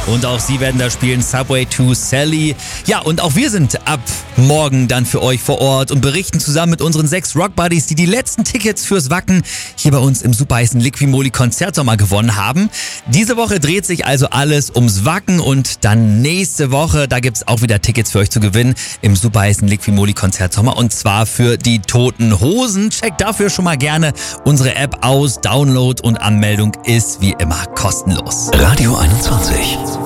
Und auch sie werden da spielen, Subway to Sally. Ja, und auch wir sind ab morgen dann für euch vor Ort und berichten zusammen mit unseren 6 Rockbuddies, die letzten Tickets fürs Wacken hier bei uns im super heißen Liquimoli Konzertsommer gewonnen haben. Diese Woche dreht sich also alles ums Wacken und dann nächste Woche, da gibt's auch wieder Tickets für euch zu gewinnen im super heißen Liquimoli Konzertsommer und zwar für die Toten Hosen. Checkt dafür schon mal gerne unsere App aus. Download und Anmeldung ist wie immer kostenlos. Radio 21.